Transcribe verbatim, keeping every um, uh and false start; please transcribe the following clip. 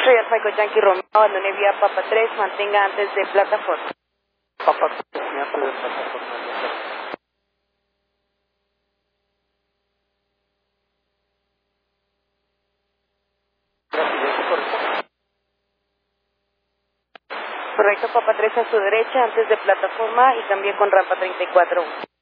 Royal Michael Yankee Romeo, abandone vía Papa tres, mantenga antes de plataforma. Papa tres, me hace de plataforma. Gracias, correcto. Correcto, Papa tres a su derecha, antes de plataforma y también con rampa treinta y cuatro.